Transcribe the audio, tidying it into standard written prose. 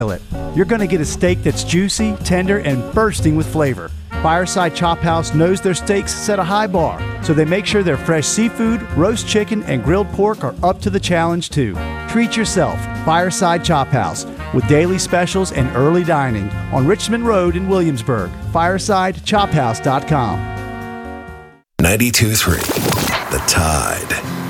You're going to get a steak that's juicy, tender, and bursting with flavor. Fireside Chop House knows their steaks set a high bar, so they make sure their fresh seafood, roast chicken, and grilled pork are up to the challenge too. Treat yourself. Fireside Chop House, with daily specials and early dining on Richmond Road in Williamsburg. FiresideChopHouse.com. 92.3 The Tide.